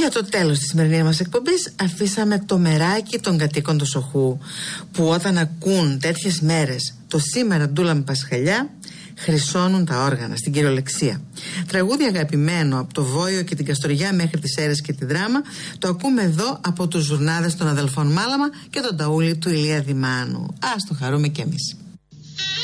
Για το τέλος της σημερινής μας εκπομπής αφήσαμε το μεράκι των κατοίκων του Σοχού, που όταν ακούν τέτοιες μέρες το σήμερα ντούλα με Πασχαλιά χρυσώνουν τα όργανα στην κυριολεξία. Τραγούδι αγαπημένο από το Βόιο και την Καστοριά μέχρι τις Σέρρες και τη Δράμα το ακούμε εδώ από τους ζουρνάδες των αδελφών Μάλαμα και τον ταούλι του Ηλία Δημάνου. Ας το χαρούμε κι εμείς.